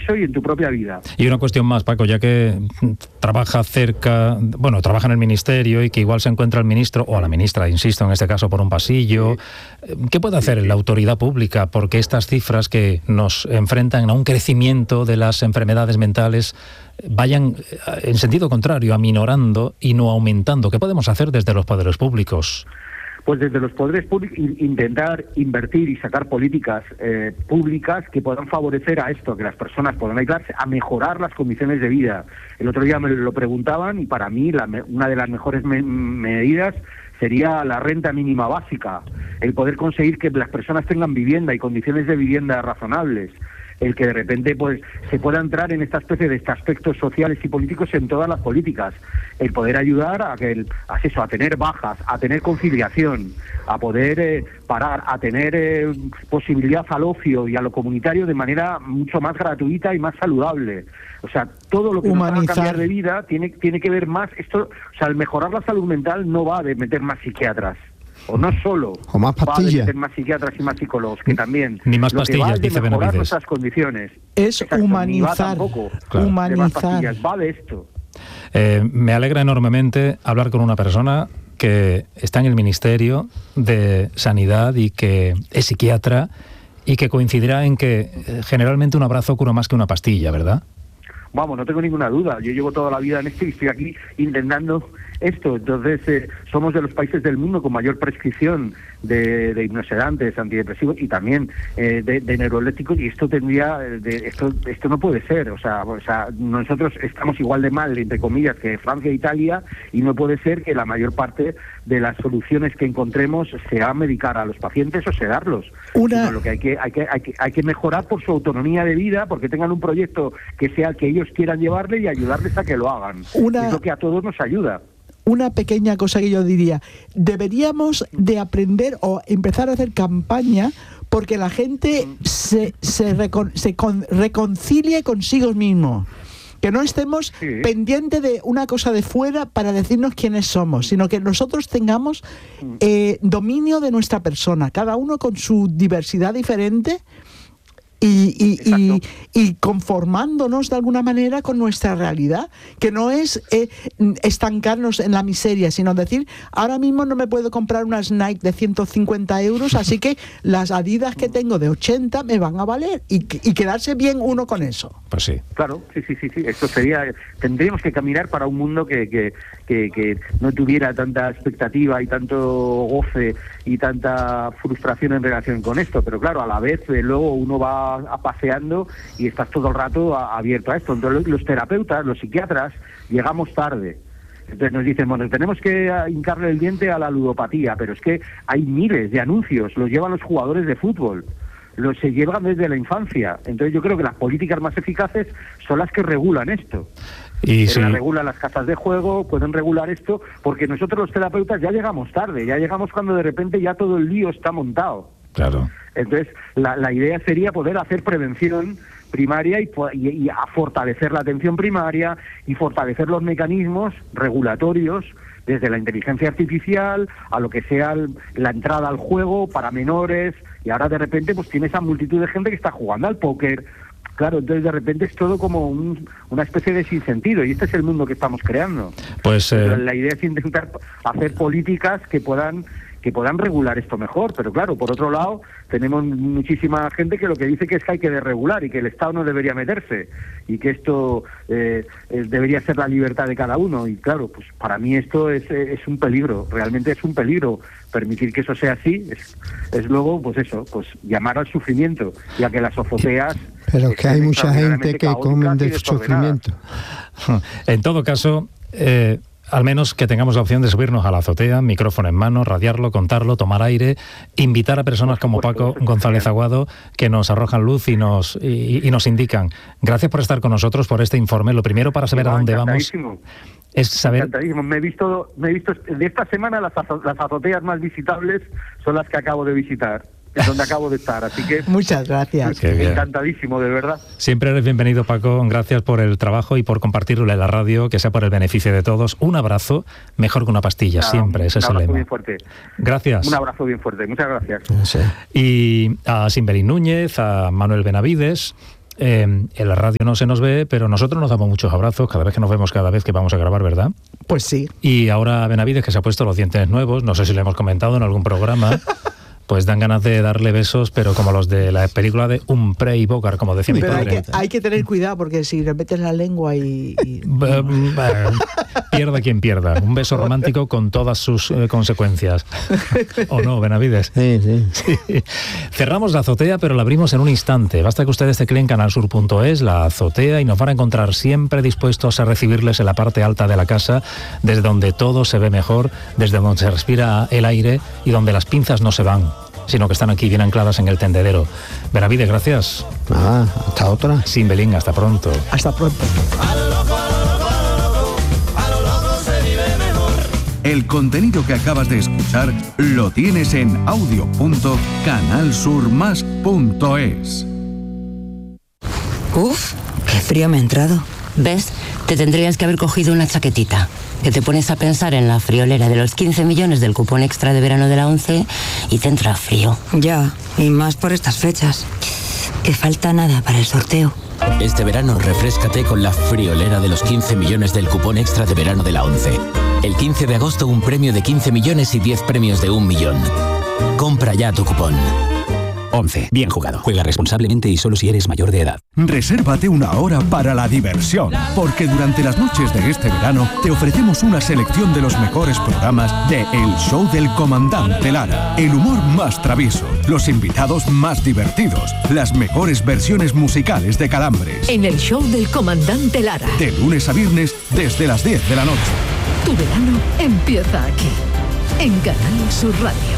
eso y en tu propia vida. Y una cuestión más, Paco, ya que trabaja en el ministerio y que igual se encuentra el ministro o la ministra, insisto, en este caso por un pasillo, ¿qué puede hacer la autoridad pública? Porque estas cifras que nos enfrentan a un crecimiento de las enfermedades mentales vayan en sentido contrario, aminorando y no aumentando. ¿Qué podemos hacer desde los poderes públicos? Pues desde los poderes públicos intentar invertir y sacar políticas públicas que puedan favorecer a esto, que las personas puedan ayudarse a mejorar las condiciones de vida. El otro día me lo preguntaban y para mí una de las mejores medidas sería la renta mínima básica, el poder conseguir que las personas tengan vivienda y condiciones de vivienda razonables, el que de repente pues se pueda entrar en esta especie de aspectos sociales y políticos en todas las políticas, el poder ayudar a tener bajas, a tener conciliación, a poder parar, a tener posibilidad al ocio y a lo comunitario de manera mucho más gratuita y más saludable. O sea, todo lo que nos va a cambiar de vida tiene que ver más esto. O sea, el mejorar la salud mental no va de meter más psiquiatras. O no solo o más pastillas, va a meter más psiquiatras y más psicólogos, que también ni más pastillas, dice mejorar Benavides. nuestras condiciones. Es humanizar, humanizar. Va de esto. Me alegra enormemente hablar con una persona que está en el Ministerio de Sanidad y que es psiquiatra y que coincidirá en que generalmente un abrazo cura más que una pastilla, ¿verdad? Vamos, no tengo ninguna duda. Yo llevo toda la vida en esto y estoy aquí intentando esto. Entonces, somos de los países del mundo con mayor prescripción de hipnosedantes, antidepresivos y también de neuroléticos, y esto esto no puede ser. O sea, nosotros estamos igual de mal, entre comillas, que Francia e Italia, y no puede ser que la mayor parte de las soluciones que encontremos sea medicar a los pacientes o sedarlos. Sino lo que hay que mejorar por su autonomía de vida, porque tengan un proyecto que sea el que ellos quieran llevarle y ayudarles a que lo hagan. Es lo que a todos nos ayuda. Una pequeña cosa que yo diría, deberíamos de aprender o empezar a hacer campaña porque la gente se reconcilie consigo mismo. Que no estemos pendientes de una cosa de fuera para decirnos quiénes somos, sino que nosotros tengamos dominio de nuestra persona, cada uno con su diversidad diferente y conformándonos de alguna manera con nuestra realidad, que no es estancarnos en la miseria, sino decir, ahora mismo no me puedo comprar unas Nike de 150 euros, así que las Adidas que tengo de 80 me van a valer, y quedarse bien uno con eso. Pues sí. Claro, sí. Esto tendríamos que caminar para un mundo que no tuviera tanta expectativa y tanto goce y tanta frustración en relación con esto, pero claro, a la vez luego uno va paseando y estás todo el rato abierto a esto. Entonces los terapeutas, los psiquiatras, llegamos tarde. Entonces nos dicen, bueno, tenemos que hincarle el diente a la ludopatía, pero es que hay miles de anuncios, los llevan los jugadores de fútbol, se llevan desde la infancia. Entonces yo creo que las políticas más eficaces son las que regulan esto. Regulan las casas de juego, pueden regular esto, porque nosotros los terapeutas ya llegamos tarde, ya llegamos cuando de repente ya todo el lío está montado. Claro. Entonces, la idea sería poder hacer prevención primaria y a fortalecer la atención primaria y fortalecer los mecanismos regulatorios, desde la inteligencia artificial a lo que sea la entrada al juego para menores, y ahora de repente pues tiene esa multitud de gente que está jugando al póker. Claro, entonces de repente es todo como una especie de sinsentido, y este es el mundo que estamos creando. Pues la idea es intentar hacer políticas que puedan regular esto mejor, pero claro, por otro lado, tenemos muchísima gente que lo que dice que es que hay que desregular y que el Estado no debería meterse y que esto debería ser la libertad de cada uno, y claro, pues para mí esto es un peligro, realmente es un peligro. Permitir que eso sea así es luego, pues eso, pues llamar al sufrimiento, ya que las azoteas... Pero que hay mucha gente que comen del sufrimiento. En todo caso... al menos que tengamos la opción de subirnos a la azotea, micrófono en mano, radiarlo, contarlo, tomar aire, invitar a personas como Paco González Aguado, que nos arrojan luz y nos indican. Gracias por estar con nosotros, por este informe. Lo primero, para saber a dónde vamos, es saber... Encantadísimo. Me he visto de esta semana las azoteas más visitables son las que acabo de visitar, es donde acabo de estar, así que... Muchas gracias. Encantadísimo, de verdad. Siempre eres bienvenido, Paco. Gracias por el trabajo y por compartirlo en la radio, que sea por el beneficio de todos. Un abrazo, mejor que una pastilla, siempre, ese es el lema. Un abrazo bien fuerte. Gracias. Un abrazo bien fuerte, muchas gracias. Sí. Y a Simberín Núñez, a Manuel Benavides, en la radio no se nos ve, pero nosotros nos damos muchos abrazos cada vez que nos vemos, cada vez que vamos a grabar, ¿verdad? Pues sí. Y ahora Benavides, que se ha puesto los dientes nuevos, no sé si lo hemos comentado en algún programa, pues dan ganas de darle besos, pero como los de la película de Humphrey Bogart, como decía mi padre. Hay que tener cuidado, porque si le metes la lengua y... Pierda quien pierda. Un beso romántico con todas sus consecuencias. ¿O no, Benavides? Sí. Cerramos la azotea, pero la abrimos en un instante. Basta que ustedes tecleen canalsur.es, la azotea, y nos van a encontrar siempre dispuestos a recibirles en la parte alta de la casa, desde donde todo se ve mejor, desde donde se respira el aire y donde las pinzas no se van, sino que están aquí bien ancladas en el tendedero. Benavides, gracias. Nada, hasta otra. Simbelín, hasta pronto. Hasta pronto. El contenido que acabas de escuchar lo tienes en audio.canalsurmas.es. Uf, qué frío me ha entrado. ¿Ves? Te tendrías que haber cogido una chaquetita. Que te pones a pensar en la friolera de los 15 millones del cupón extra de verano de la 11 y te entra frío. Ya, y más por estas fechas. Que falta nada para el sorteo. Este verano refréscate con la friolera de los 15 millones del cupón extra de verano de la 11. El 15 de agosto un premio de 15 millones y 10 premios de 1 millón. Compra ya tu cupón. 11. Bien jugado. Juega responsablemente y solo si eres mayor de edad. Resérvate una hora para la diversión, porque durante las noches de este verano te ofrecemos una selección de los mejores programas de El Show del Comandante Lara. El humor más travieso, los invitados más divertidos, las mejores versiones musicales de Calambres. En El Show del Comandante Lara. De lunes a viernes desde las 10 de la noche. Tu verano empieza aquí, en Canal Sur Radio.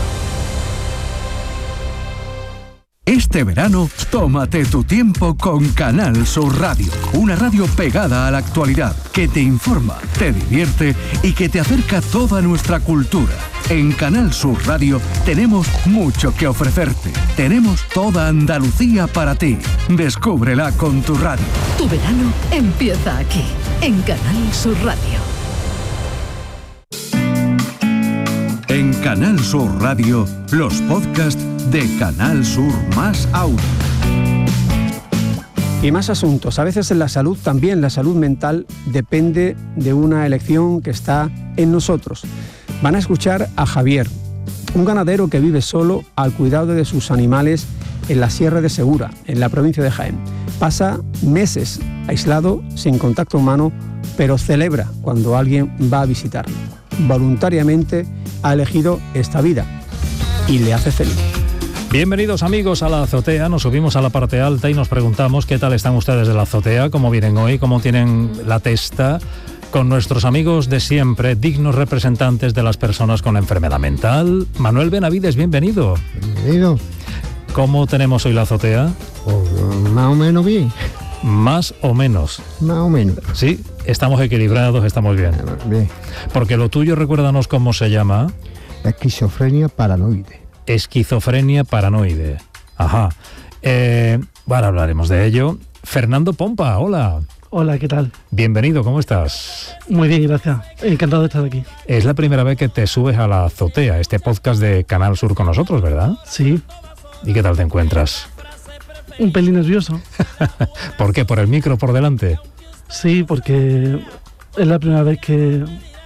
Este verano, tómate tu tiempo con Canal Sur Radio, una radio pegada a la actualidad, que te informa, te divierte y que te acerca toda nuestra cultura. En Canal Sur Radio tenemos mucho que ofrecerte. Tenemos toda Andalucía para ti. Descúbrela con tu radio. Tu verano empieza aquí, en Canal Sur Radio. En Canal Sur Radio, los podcasts de Canal Sur Más Audio. Y más asuntos. A veces en la salud, también la salud mental, depende de una elección que está en nosotros. Van a escuchar a Javier, un ganadero que vive solo al cuidado de sus animales en la Sierra de Segura, en la provincia de Jaén. Pasa meses aislado, sin contacto humano, pero celebra cuando alguien va a visitarlo. Voluntariamente ha elegido esta vida y le hace feliz. Bienvenidos amigos a la azotea, nos subimos a la parte alta y nos preguntamos qué tal están ustedes de la azotea, cómo vienen hoy, cómo tienen la testa, con nuestros amigos de siempre, dignos representantes de las personas con enfermedad mental. Manuel Benavides, bienvenido. Bienvenido. ¿Cómo tenemos hoy la azotea? Pues, más o menos bien. Más o menos. Más o menos. Sí, estamos equilibrados, estamos bien. Bien. Porque lo tuyo, recuérdanos cómo se llama. Esquizofrenia paranoide. Esquizofrenia paranoide. Ajá. Bueno, hablaremos de ello. Fernando Pompa, hola. Hola, ¿qué tal? Bienvenido, ¿cómo estás? Muy bien, gracias. Encantado de estar aquí. Es la primera vez que te subes a la azotea, este podcast de Canal Sur con nosotros, ¿verdad? Sí. ¿Y qué tal te encuentras? Un pelín nervioso. ¿Por qué? ¿Por el micro por delante? Sí, porque es la primera vez que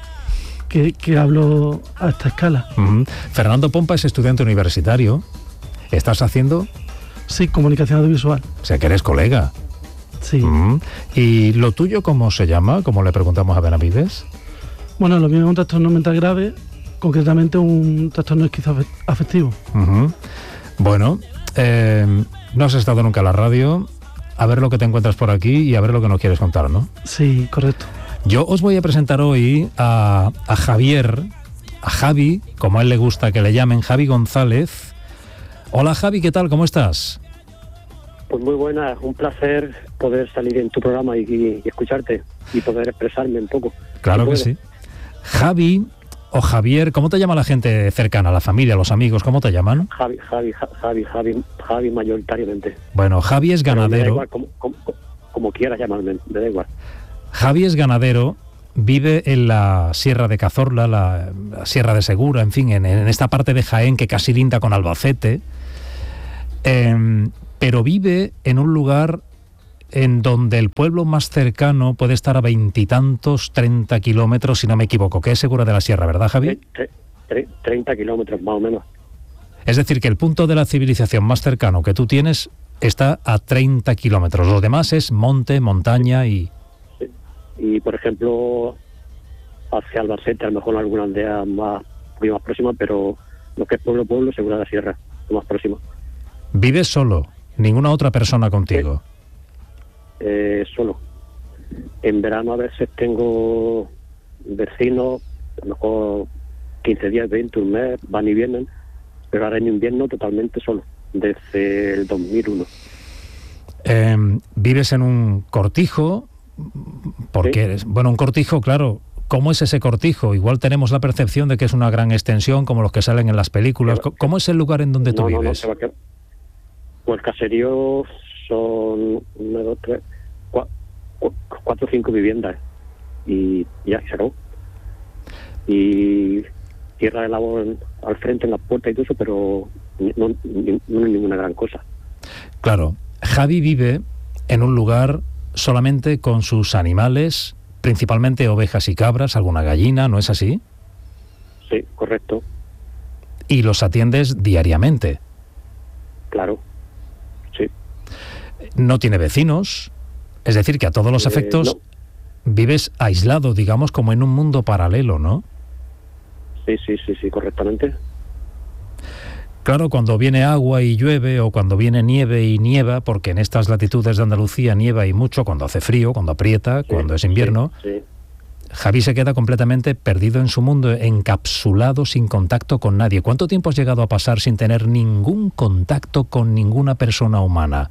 hablo a esta escala. Fernando Pompa es estudiante universitario. ¿Estás haciendo? Sí, comunicación audiovisual. O sea, que eres colega. Sí. ¿Y lo tuyo cómo se llama? ¿Cómo le preguntamos a Benavides? Bueno, lo mío es un trastorno mental grave, concretamente un trastorno esquizoafectivo. Bueno, no has estado nunca en la radio. A ver lo que te encuentras por aquí y a ver lo que nos quieres contar, ¿no? Sí, correcto. Yo os voy a presentar hoy a Javier, a Javi, como a él le gusta que le llamen, Javi González. Hola Javi, ¿qué tal? ¿Cómo estás? Pues muy buena, un placer poder salir en tu programa y escucharte y poder expresarme un poco. Claro que sí. Javi o Javier, ¿cómo te llama la gente cercana, la familia, los amigos? ¿Cómo te llaman? Javi mayoritariamente. Bueno, Javi es ganadero. Da igual, como quieras llamarme, me da igual. Javi es ganadero, vive en la Sierra de Cazorla, la Sierra de Segura, en fin, en esta parte de Jaén que casi linda con Albacete, pero vive en un lugar en donde el pueblo más cercano puede estar a 20 y tantos, 30 kilómetros, si no me equivoco, que es Segura de la Sierra, ¿verdad, Javi? 30 kilómetros más o menos. Es decir, que el punto de la civilización más cercano que tú tienes está a 30 kilómetros. Lo demás es monte, montaña y... Sí. Y, por ejemplo, hacia Albacete, a lo mejor alguna aldea más próxima, pero lo que es pueblo, Segura de la Sierra, lo más próximo. ¿Vives solo? ¿Ninguna otra persona contigo? Solo. En verano a veces tengo vecinos, a lo mejor 15 días, 20, un mes, van y vienen, pero ahora en invierno totalmente solo, desde el 2001. ¿Vives en un cortijo? Porque eres, bueno, un cortijo, claro. ¿Cómo es ese cortijo? Igual tenemos la percepción de que es una gran extensión, como los que salen en las películas. ¿Cómo es el lugar en donde tú vives? No, pues el caserío son 1, 2, 3, 4 o 5 viviendas y ya se acabó. Y tierra de labor al frente en la puerta y todo eso, pero no es ninguna gran cosa. Claro, Javi vive en un lugar solamente con sus animales, principalmente ovejas y cabras, alguna gallina, ¿no es así? Sí, correcto. Y los atiendes diariamente. Claro, sí. No tiene vecinos, es decir, que a todos los efectos vives aislado, digamos, como en un mundo paralelo, ¿no? Sí, correctamente. Claro, cuando viene agua y llueve, o cuando viene nieve y nieva, porque en estas latitudes de Andalucía nieva y mucho, cuando hace frío, cuando aprieta, cuando es invierno, Javi se queda completamente perdido en su mundo, encapsulado, sin contacto con nadie. ¿Cuánto tiempo has llegado a pasar sin tener ningún contacto con ninguna persona humana?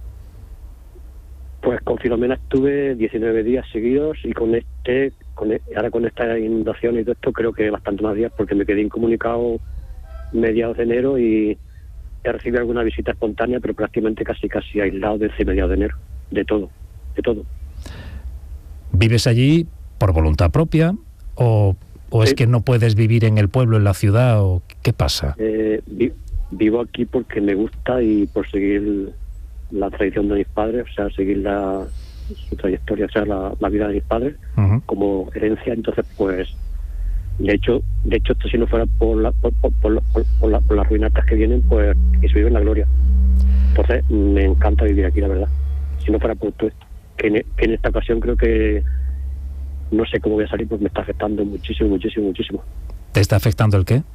Pues con Filomena estuve 19 días seguidos y ahora con esta inundación y todo esto creo que bastante más días, porque me quedé incomunicado mediados de enero y he recibido alguna visita espontánea, pero prácticamente casi aislado desde mediados de enero, de todo. ¿Vives allí por voluntad propia o es que no puedes vivir en el pueblo, en la ciudad, o qué pasa? Vivo aquí porque me gusta y por seguir la tradición de mis padres, o sea, seguir su trayectoria, o sea, la vida de mis padres como herencia. Entonces, pues, de hecho esto, si no fuera por las ruinatas que vienen, pues que se vive en la gloria. Entonces, me encanta vivir aquí, la verdad. Si no fuera por todo esto, que en esta ocasión creo que no sé cómo voy a salir, pues me está afectando muchísimo. ¿Te está afectando el qué?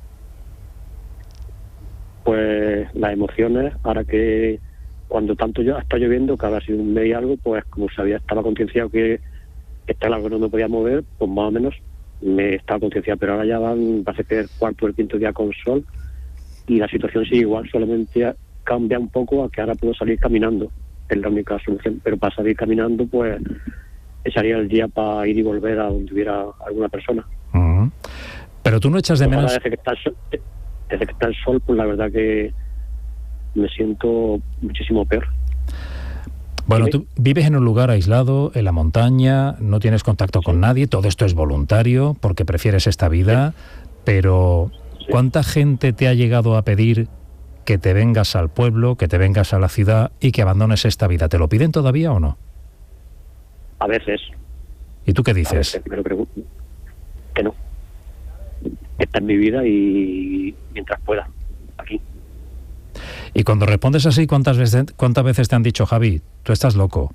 Pues las emociones, ahora que cuando tanto está lloviendo, que ahora ha sido un mes y algo, pues como estaba concienciado que está el agua no me podía mover, pues más o menos me estaba concienciado, pero ahora ya parece que el cuarto o el quinto día con sol y la situación sigue igual, solamente cambia un poco a que ahora puedo salir caminando, es la única solución, pero para salir caminando pues sería el día para ir y volver a donde hubiera alguna persona. Pero tú no echas de menos... Desde que está el sol, pues la verdad que me siento muchísimo peor. Bueno, tú vives en un lugar aislado, en la montaña, no tienes contacto con nadie, todo esto es voluntario porque prefieres esta vida, pero ¿cuánta gente te ha llegado a pedir que te vengas al pueblo, que te vengas a la ciudad y que abandones esta vida? ¿Te lo piden todavía o no? A veces. ¿Y tú qué dices? Me lo pregunto. Que no. Esta es mi vida y mientras pueda, aquí. Y cuando respondes así, ¿cuántas veces te han dicho, Javi, tú estás loco?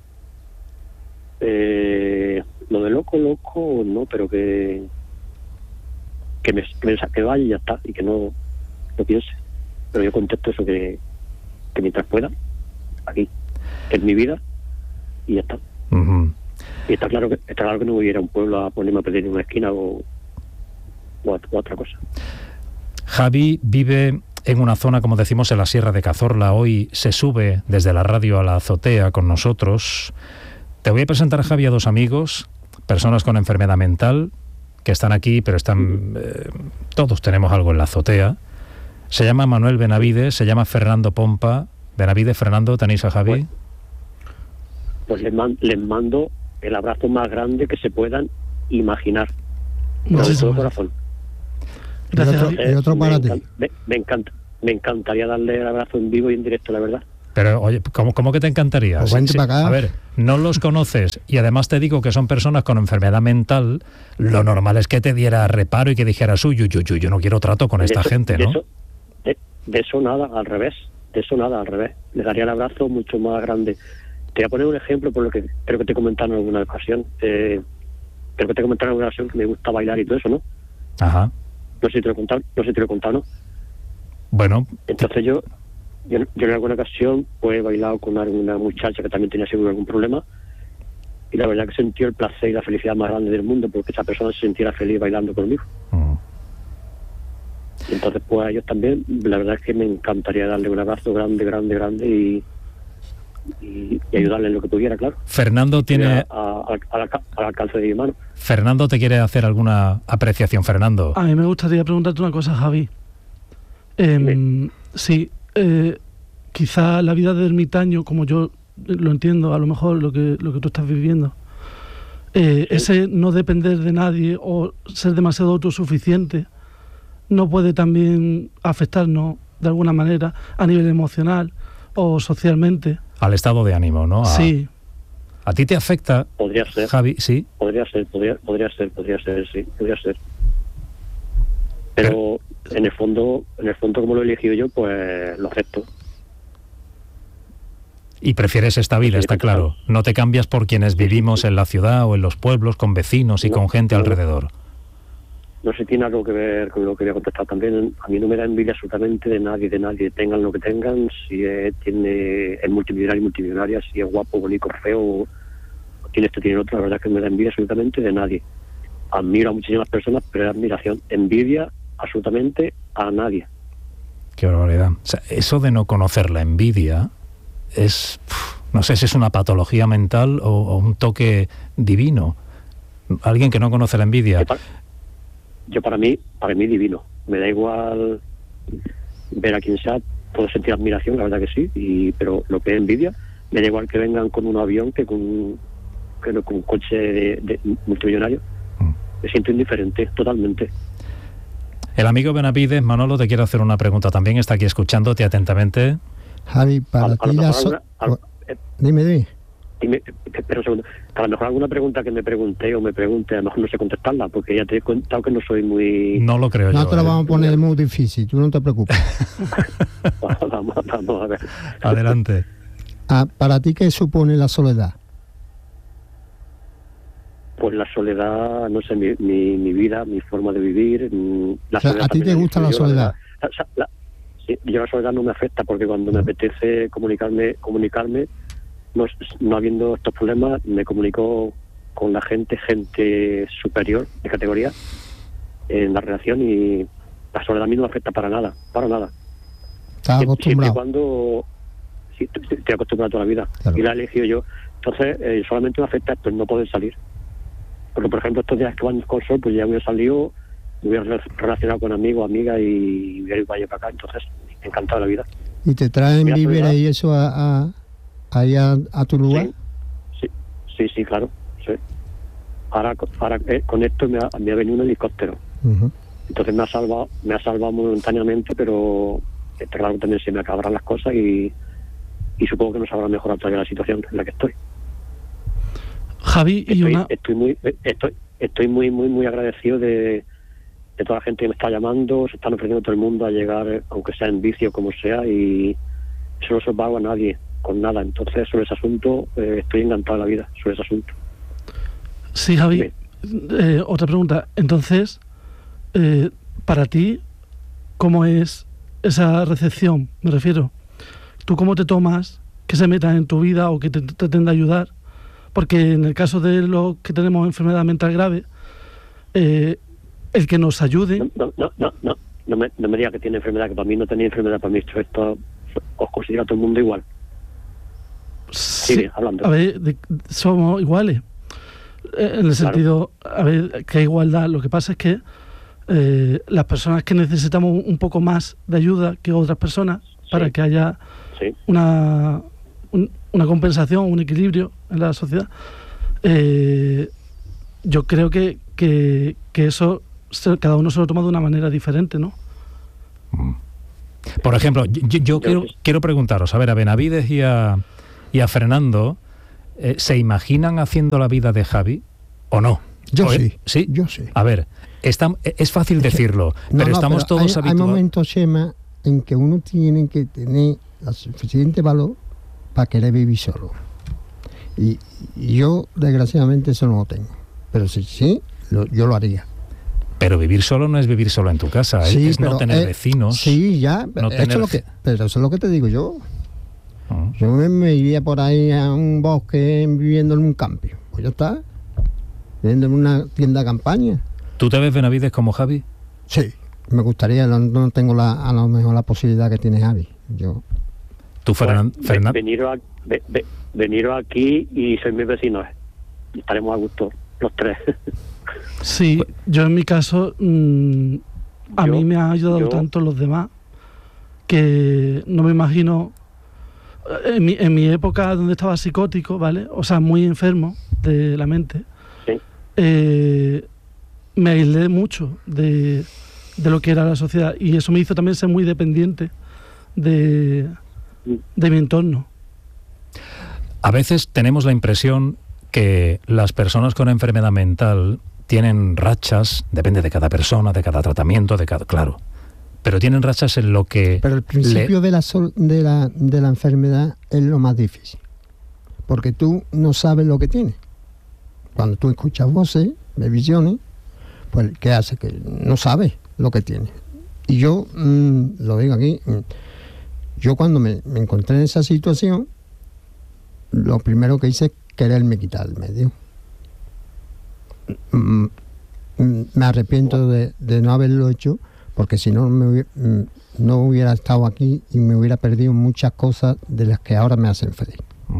Lo de loco, no, pero que vaya y ya está, y que no piense. Pero yo contesto eso, que mientras pueda, aquí, que es mi vida, y ya está. Y está claro que no voy a ir a un pueblo a ponerme a pedir en una esquina o otra cosa. Javi vive en una zona, como decimos, en la Sierra de Cazorla. Hoy se sube desde la radio a la azotea con nosotros. Te voy a presentar a Javi a dos amigos, personas con enfermedad mental, que están aquí, pero están... todos tenemos algo en la azotea. Se llama Manuel Benavides, se llama Fernando Pompa. Benavides, Fernando, ¿tenéis a Javi? Pues les mando el abrazo más grande que se puedan imaginar. De todo corazón. Gracias. Y otro para ti. Me encantaría darle el abrazo en vivo y en directo, la verdad. Pero, oye, ¿cómo que te encantaría? Pues vente para acá. A ver, no los conoces y además te digo que son personas con enfermedad mental, lo normal es que te diera reparo y que dijeras, uy, yo no quiero trato con esta gente, ¿no? De eso nada, al revés. Le daría el abrazo mucho más grande. Te voy a poner un ejemplo por lo que creo que te he comentado en alguna ocasión. Que me gusta bailar y todo eso, ¿no? Ajá. No sé si te lo he contado, ¿no? Bueno. Entonces yo en alguna ocasión pues he bailado con alguna muchacha que también tenía seguro algún problema, y la verdad que sentí el placer y la felicidad más grande del mundo porque esa persona se sintiera feliz bailando conmigo. Y entonces pues a ellos también la verdad es que me encantaría darle un abrazo grande y ayudarle en lo que pudiera, claro. Fernando tiene al alcance de mi mano. Fernando te quiere hacer alguna apreciación. Fernando, a mí me gustaría preguntarte una cosa, Javi. Sí, quizá la vida de ermitaño, como yo lo entiendo, a lo mejor lo que tú estás viviendo, ese no depender de nadie o ser demasiado autosuficiente, no puede también afectarnos de alguna manera a nivel emocional o socialmente. Al estado de ánimo, ¿no? Sí. ¿A ti te afecta? Podría ser. Javi, sí. Podría ser, sí, podría ser. Pero en el fondo, como lo he elegido yo, pues lo acepto. Y prefieres esta vida, está claro. No te cambias por quienes vivimos en la ciudad o en los pueblos, con vecinos y con gente alrededor. No sé si tiene algo que ver con lo que voy a contestar también. A mí no me da envidia absolutamente de nadie. Tengan lo que tengan, si tiene el multimillonaria, si es guapo, bonito, feo, o tiene esto, tiene otro. La verdad es que no me da envidia absolutamente de nadie. Admiro a muchísimas personas, pero es admiración. Envidia absolutamente a nadie. Qué barbaridad. O sea, eso de no conocer la envidia es, no sé si es una patología mental o un toque divino. Alguien que no conoce la envidia. Para mí divino. Me da igual ver a quien sea, puedo sentir admiración, la verdad que sí, pero lo que es envidia, me da igual que vengan con un avión que con un coche de multimillonario. Me siento indiferente, totalmente. El amigo Benavides, Manolo, te quiere hacer una pregunta también, está aquí escuchándote atentamente. Javi, para ti Dime. Espera un segundo. A lo mejor alguna pregunta que me pregunte o me pregunte, a lo mejor no sé contestarla, porque ya te he contado que no soy muy... No lo creo yo. No te lo vamos a poner muy difícil, tú no te preocupes. Vamos a ver. Adelante. ¿Para ti qué supone la soledad? Pues la soledad, no sé, mi vida, mi forma de vivir... ¿A ti te gusta la soledad? Sí, yo la soledad no me afecta, porque cuando me apetece comunicarme, no habiendo estos problemas, me comunico con la gente superior de categoría en la relación, y la soledad a mí no me afecta para nada. ¿Estás acostumbrado? Siempre y cuando... Sí, estoy acostumbrado toda la vida, claro. Y la he elegido yo. Entonces, solamente me afecta esto, no poder salir. Porque, por ejemplo, estos días que van con sol, pues ya me he salido, me voy a relacionar con amigos, amigas, y voy a ir para allá para acá. Entonces, encantado de la vida. ¿Y te traen víveres y eso ahí a tu lugar? Sí, claro. Sí. Ahora con esto me ha venido un helicóptero. Entonces me ha salvado momentáneamente, pero está claro que también se me acabarán las cosas y supongo que no sabrá mejorar todavía la situación en la que estoy. Javi, estoy muy agradecido de toda la gente que me está llamando. Se están ofreciendo todo el mundo a llegar, aunque sea en bici o como sea, y eso no se paga a nadie con nada. Entonces, sobre ese asunto, estoy encantado de la vida, sobre ese asunto. Sí, Javi, otra pregunta. Entonces, para ti, ¿cómo es esa recepción? Me refiero, ¿tú cómo te tomas que se metan en tu vida o que te traten de ayudar? Porque en el caso de los que tenemos enfermedad mental grave, el que nos ayude... No me diga que tiene enfermedad, que para mí no tenía enfermedad, para mí esto os considera a todo el mundo igual. Sí, hablando. A ver, somos iguales. En el sentido, a ver, que hay igualdad. Lo que pasa es que las personas que necesitamos un poco más de ayuda que otras personas, para que haya una compensación, un equilibrio en la sociedad, yo creo que eso cada uno se lo toma de una manera diferente, ¿no? Por ejemplo, yo quiero preguntaros, a ver, a Benavides y a Fernando, ¿se imaginan haciendo la vida de Javi o no? Yo sí. ¿Sí? Yo sí. A ver, es fácil decirlo, pero estamos todos habituados. Hay momentos, Chema, en que uno tiene que tener el suficiente valor para querer vivir solo. Y yo, desgraciadamente, eso no lo tengo. Pero sí, yo lo haría. Pero vivir solo no es vivir solo en tu casa, sí, es no tener vecinos. Sí, ya, pero eso es lo que te digo yo. Yo me iría por ahí a un bosque viviendo en un camping. Pues ya está, viviendo en una tienda de campaña. ¿Tú te ves, Benavides, como Javi? Sí, me gustaría, no tengo a lo mejor la posibilidad que tiene Javi. ¿Tú, Fernando? Veniros aquí y sois mis vecinos. Estaremos a gusto los tres. Sí, yo en mi caso, a mí me ha ayudado tanto los demás que no me imagino, en mi época donde estaba psicótico, ¿vale? O sea, muy enfermo de la mente, me aislé mucho de lo que era la sociedad, y eso me hizo también ser muy dependiente de mi entorno. A veces tenemos la impresión que las personas con enfermedad mental tienen rachas, depende de cada persona, de cada tratamiento, claro, pero tienen rachas en lo que... Pero el principio de la enfermedad es lo más difícil, porque tú no sabes lo que tienes. Cuando tú escuchas voces, ves visiones, pues ¿qué hace? Que no sabes lo que tienes. Y yo, lo digo aquí, yo cuando me encontré en esa situación, lo primero que hice es quererme quitar el medio. Me arrepiento de no haberlo hecho, porque si no, no hubiera estado aquí y me hubiera perdido muchas cosas de las que ahora me hacen feliz.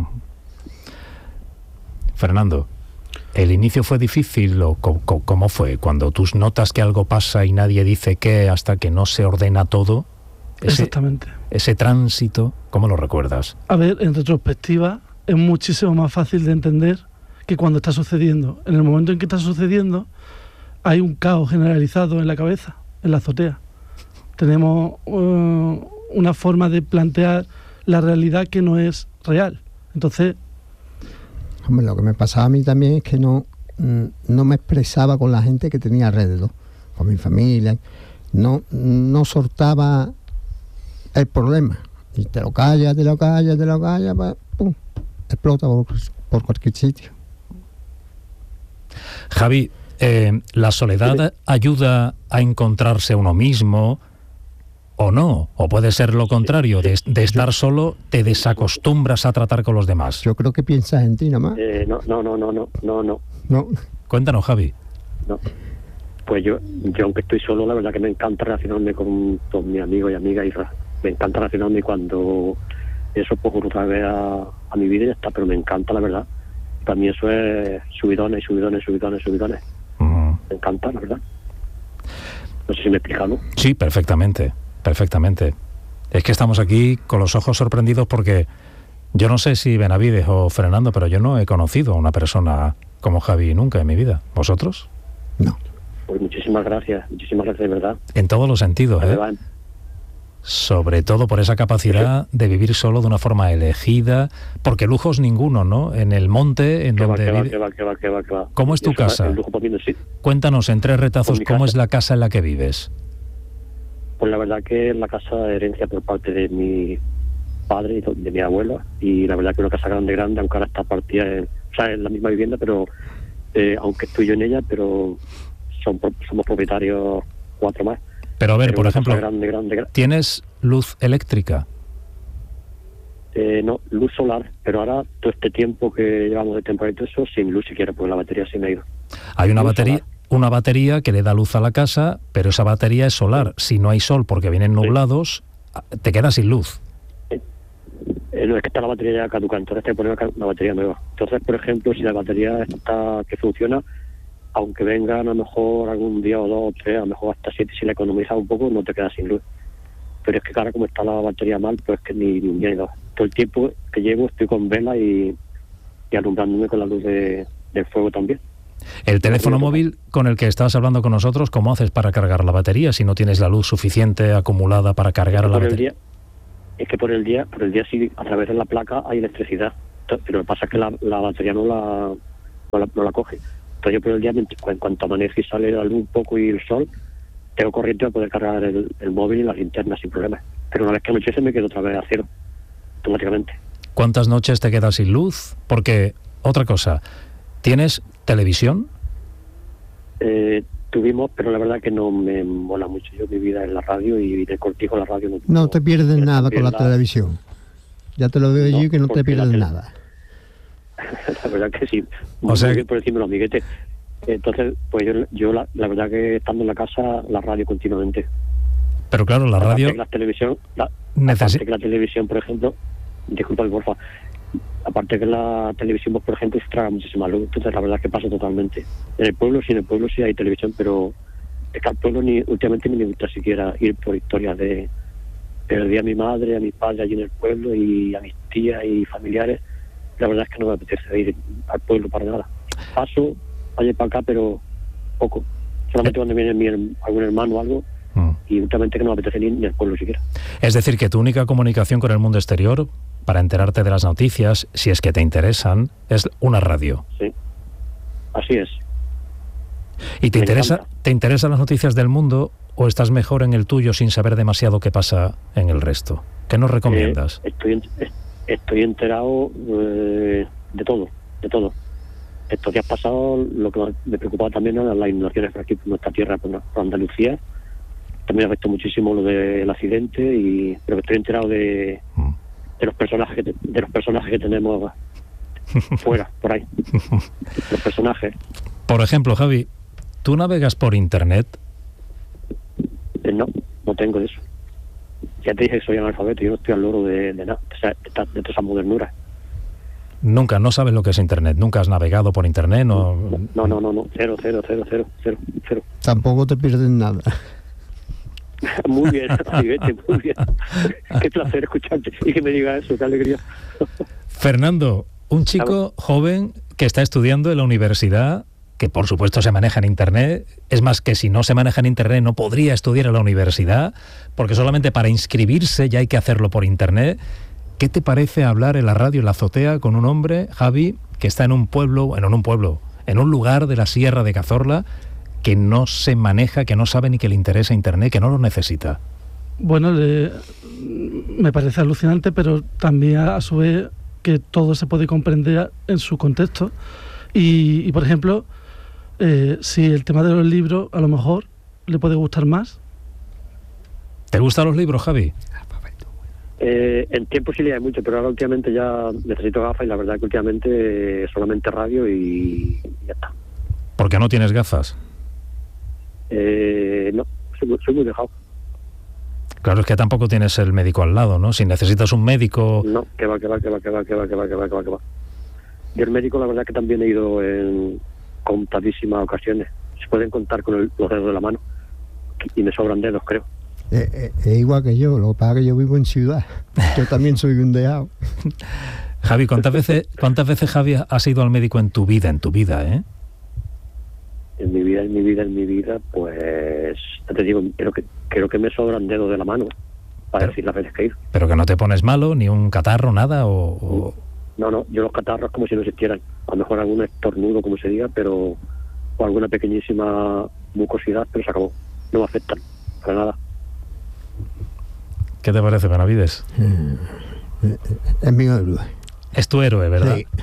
Fernando, ¿el inicio fue difícil o cómo fue? Cuando tú notas que algo pasa y nadie dice qué, hasta que no se ordena todo. Exactamente. Ese tránsito, ¿cómo lo recuerdas? A ver, en retrospectiva, es muchísimo más fácil de entender que cuando está sucediendo. En el momento en que está sucediendo, hay un caos generalizado en la cabeza, en la azotea. Tenemos una forma de plantear la realidad que no es real. Entonces... Hombre, lo que me pasaba a mí también es que no me expresaba con la gente que tenía alrededor, con mi familia. No soltaba el problema. Y te lo callas, pues, ¡pum!, explota por cualquier sitio. Javi, ¿la soledad ayuda a encontrarse a uno mismo o no? ¿O puede ser lo contrario? De estar solo te desacostumbras a tratar con los demás. Yo creo que piensas en ti nomás. No. Cuéntanos, Javi. No. Pues yo aunque estoy solo, la verdad que me encanta relacionarme con todos mis amigos y amigas, y me encanta relacionarme, y cuando eso pues otra vez a mi vida y ya está, pero me encanta, la verdad. Para mí eso es subidones. Me encanta, la verdad. No sé si me he explicado. Sí, perfectamente. Es que estamos aquí con los ojos sorprendidos porque yo no sé si Benavides o Fernando, pero yo no he conocido a una persona como Javi nunca en mi vida. ¿Vosotros? No. Pues muchísimas gracias de verdad. En todos los sentidos, sobre todo por esa capacidad de vivir solo de una forma elegida, porque lujos ninguno, ¿no? En el monte, en donde vive. Que va. ¿Cómo es tu casa? Cuéntanos en 3 retazos cómo es la casa en la que vives. Pues la verdad que es la casa de herencia por parte de mi padre y de mi abuela, y la verdad que una casa grande, aunque ahora está partida en la misma vivienda, pero aunque estoy yo en ella, pero somos propietarios 4 más. Pero a ver, por ejemplo, grande. ¿Tienes luz eléctrica? No, luz solar, pero ahora todo este tiempo que llevamos de temporada y todo eso, sin luz siquiera, porque la batería se me ha ido. Hay una batería que le da luz a la casa, pero esa batería es solar. Si no hay sol porque vienen nublados, te quedas sin luz. No, es que está la batería ya caduca, entonces te pones una batería nueva. Entonces, por ejemplo, si la batería está que funciona, aunque vengan a lo mejor algún día o 2 o 3, a lo mejor hasta 7, si la economizas un poco, no te quedas sin luz. Pero es que ahora como está la batería mal, pues que ni un día ni 2. Todo el tiempo que llevo estoy con vela y alumbrándome con la luz del fuego también. El teléfono móvil con el que estás hablando con nosotros, ¿cómo haces para cargar la batería si no tienes la luz suficiente acumulada para cargar la batería? Es que por el día sí, a través de la placa hay electricidad, pero lo que pasa es que la batería no la coge. Entonces yo por el día, en cuanto amanece y sale la luz un poco y el sol, tengo corriente para poder cargar el móvil y las linternas sin problemas. Pero una vez que anochece me quedo otra vez a cero, automáticamente. ¿Cuántas noches te quedas sin luz? Porque, otra cosa, ¿tienes televisión? Tuvimos, pero la verdad que no me mola mucho. Yo mi vida en la radio y de cortijo la radio no te pierdes nada con la televisión. Ya te lo veo yo que no te pierdes nada. La verdad que sí. O sea, por encima de los amiguetes. Entonces, pues yo la verdad que estando en la casa, la radio continuamente. Pero claro, la radio... Aparte que la televisión, por ejemplo... Disculpa, porfa. Aparte que la televisión, por ejemplo, se traga muchísima luz. Entonces, la verdad es que pasa totalmente. En el pueblo sí hay televisión, pero es que al pueblo últimamente ni me gusta siquiera ir por historias de... Perdí a mi madre, a mi padre allí en el pueblo y a mis tías y familiares. La verdad es que no me apetece ir al pueblo para nada. Paso allá para acá, pero poco. Solamente cuando viene algún hermano o algo, y últimamente que no me apetece ni al pueblo siquiera. Es decir, que tu única comunicación con el mundo exterior, para enterarte de las noticias, si es que te interesan, es una radio. Sí, así es. ¿Y te interesan las noticias del mundo o estás mejor en el tuyo sin saber demasiado qué pasa en el resto? ¿Qué nos recomiendas? Estoy enterado de todo. Estos días pasados lo que me preocupaba también eran las inundaciones por aquí, por nuestra tierra, por Andalucía. También afectó muchísimo lo del accidente, pero estoy enterado de los personajes que tenemos fuera, por ahí. Los personajes. Por ejemplo, Javi, ¿tú navegas por internet? No tengo de eso. Ya te dije que soy analfabeto, yo no estoy al loro de nada, de toda esa modernura. Nunca, no sabes lo que es internet, nunca has navegado por internet, no. Cero. Tampoco te pierdes nada. Muy bien, muy bien. Qué placer escucharte y que me digas eso, qué alegría. Fernando, un chico joven que está estudiando en la universidad, que por supuesto se maneja en internet, es más que si no se maneja en internet no podría estudiar en la universidad, porque solamente para inscribirse ya hay que hacerlo por internet. ¿Qué te parece hablar en la radio, en la azotea, con un hombre, Javi, que está en un lugar de la Sierra de Cazorla, que no se maneja, que no sabe ni que le interesa internet, que no lo necesita? Bueno, me parece alucinante, pero también a su vez que todo se puede comprender en su contexto. Y por ejemplo, si el tema de los libros a lo mejor le puede gustar más. ¿Te gustan los libros, Javi? En tiempo sí leía mucho, pero ahora últimamente ya necesito gafas y la verdad que últimamente solamente radio y ya está. ¿Por qué no tienes gafas? No, soy muy dejado. Claro, es que tampoco tienes el médico al lado, ¿no? Si necesitas un médico... No, que va. Yo el médico la verdad que también he ido en contadísimas ocasiones. Se pueden contar con los dedos de la mano y me sobran dedos, creo. Es igual que yo, lo que pasa es que yo vivo en ciudad. Yo también soy un dejado. Javi, ¿cuántas veces Javi has ido al médico en tu vida, En mi vida, pues ya te digo, creo que me sobran dedos de la mano para decir las veces que he ido. ¿Pero que no te pones malo, ni un catarro, nada? No, yo los catarros como si no existieran. A lo mejor algún estornudo, como se diga, o alguna pequeñísima mucosidad, pero se acabó. No me afectan, para nada. ¿Qué te parece, Benavides? Es mi héroe. Es tu héroe, ¿verdad? Sí.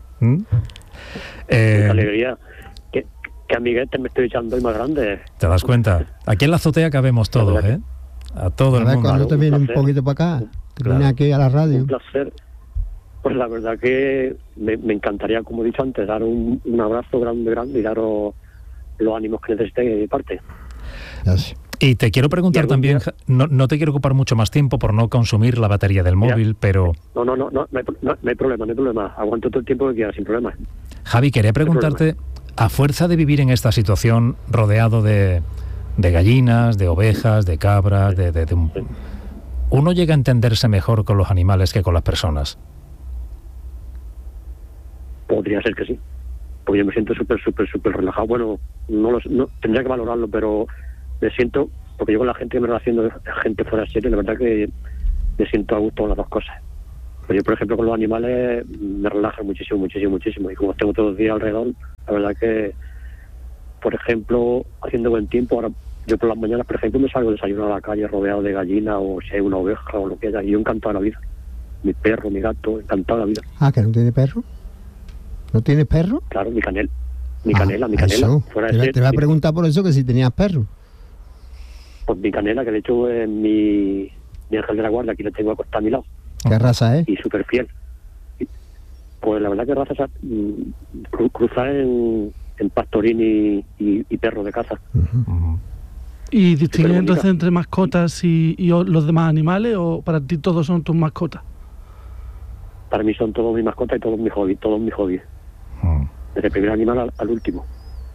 Qué alegría. ¿Qué amiguetes me estoy echando hoy más grandes? ¿Te das cuenta? Aquí en la azotea cabemos todos, ¿eh? A todo el mundo. Cuando te viene un poquito para acá, te viene aquí a la radio. Un placer. Pues la verdad que me encantaría, como he dicho antes, dar un abrazo grande y daros los ánimos que necesitéis de mi parte. Gracias. Y te quiero preguntar también, no te quiero ocupar mucho más tiempo por no consumir la batería del móvil, pero... No hay problema. Aguanto todo el tiempo que quieras, sin problema. Javi, quería preguntarte, a fuerza de vivir en esta situación rodeado de gallinas, de ovejas, de cabras, ¿uno llega a entenderse mejor con los animales que con las personas? Podría ser que sí. porque yo me siento súper relajado. Bueno, no tendría que valorarlo, pero me siento, porque yo con la gente que me relaciono, gente fuera de serie, la verdad que me siento a gusto con las dos cosas. Pero yo, por ejemplo, con los animales me relajan muchísimo. Y como tengo todos los días alrededor, la verdad que, por ejemplo, haciendo buen tiempo, ahora yo por las mañanas, por ejemplo, me salgo a desayunar a la calle rodeado de gallinas, o si hay una oveja o lo que haya, y yo encantado de la vida. Mi perro, mi gato, encantado de la vida. Ah, ¿que no tiene perro? ¿No tienes perro? Claro, mi canela. Eso. Fuera te voy a preguntar por eso, que si tenías perro. Pues mi canela, que de hecho es mi ángel de la guardia, aquí le tengo acostado a mi lado. ¿Qué raza es? Y súper fiel. Pues la verdad que raza cruzar en pastorín y perro de caza. ¿Y distinguir entonces entre mascotas y los demás animales, o para ti todos son tus mascotas? Para mí son todos mis mascotas y todos mis hobbies. Desde el primer animal al último.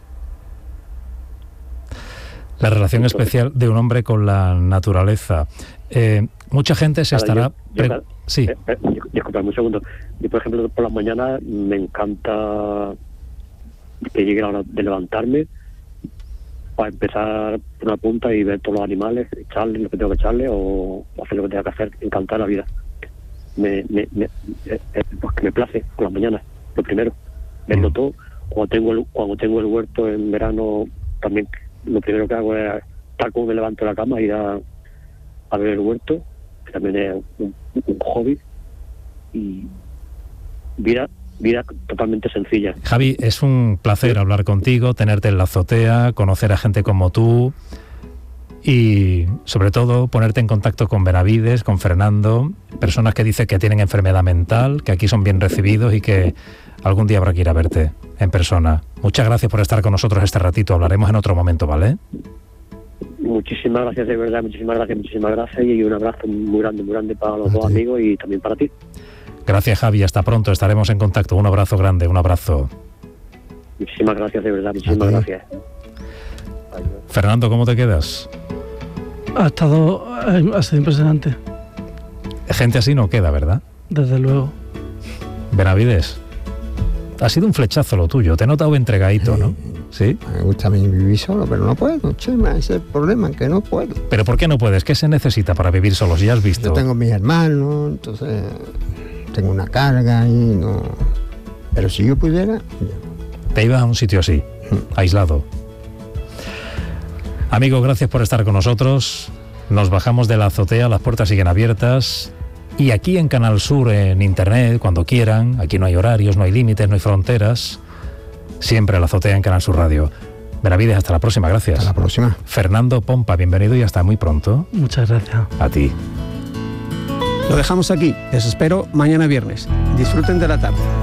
La relación especial de un hombre con la naturaleza. Mucha gente se estará... Sí. Disculpame un segundo. Yo, por ejemplo, por las mañanas me encanta que llegue la hora de levantarme para empezar por una punta y ver todos los animales, echarle lo que tengo que echarle o hacer lo que tenga que hacer. Encantar la vida. Pues que me place por las mañanas, lo primero. Verlo todo. Cuando tengo el huerto en verano, también lo primero que hago es, tal como me levanto de la cama, ir a ver el huerto, que también es un hobby, y vida totalmente sencilla. Javi, es un placer hablar contigo, tenerte en la azotea, conocer a gente como tú y sobre todo ponerte en contacto con Benavides, con Fernando, personas que dicen que tienen enfermedad mental, que aquí son bien recibidos y que algún día habrá que ir a verte en persona. Muchas gracias por estar con nosotros este ratito, hablaremos en otro momento, ¿vale? Muchísimas gracias, de verdad, muchísimas gracias, y un abrazo muy grande para los dos amigos y también para ti. Gracias, Javi, hasta pronto, estaremos en contacto. Un abrazo grande, un abrazo. Muchísimas gracias, de verdad, muchísimas gracias. Fernando, ¿cómo te quedas? Ha sido impresionante. Gente así no queda, ¿verdad? Desde luego. Benavides, ha sido un flechazo lo tuyo, te he notado entregadito, ¿no? ¿Sí? Me gusta a mí vivir solo, pero no puedo, Chema, ese es el problema, que no puedo. ¿Pero por qué no puedes? ¿Qué se necesita para vivir solo? Si ya has visto. Yo tengo mis hermanos, entonces tengo una carga y no... Pero si yo pudiera... Te ibas a un sitio así, aislado. Amigos, gracias por estar con nosotros. Nos bajamos de la azotea, las puertas siguen abiertas. Y aquí en Canal Sur, en internet, cuando quieran, aquí no hay horarios, no hay límites, no hay fronteras. Siempre a la azotea en Canal Sur Radio. Benavides, hasta la próxima, gracias. Hasta la próxima. Fernando Pompa, bienvenido y hasta muy pronto. Muchas gracias. A ti. Lo dejamos aquí, les espero mañana viernes. Disfruten de la tarde.